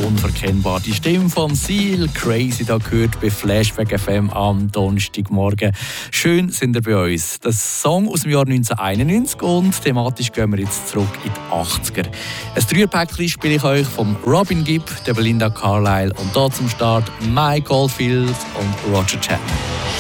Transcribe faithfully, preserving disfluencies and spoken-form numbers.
unverkennbar. Die Stimme von Seal Crazy da gehört bei Flashback F M am Donnerstagmorgen. Schön sind ihr bei uns. Das Song aus dem Jahr neunzehnhunderteinundneunzig und thematisch gehen wir jetzt zurück in die achtziger. Ein Dreierpäckchen spiele ich euch von Robin Gibb, der Belinda Carlisle und da zum Start Mike Oldfield und Roger Chapman.